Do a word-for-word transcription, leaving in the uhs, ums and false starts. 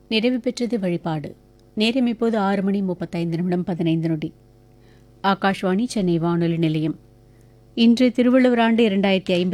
நிறைவு பெற்றது வழிபாடு. நேரம் இப்போது ஆறு மணி முப்பத்தைந்து நிமிடம் பதினைந்து நொடி. ஆகாஷ்வாணி சென்னை வானொலி நிலையம். இன்று திருவள்ளுவர் ஆண்டு இரண்டாயிரத்தி ஐம்பத்தி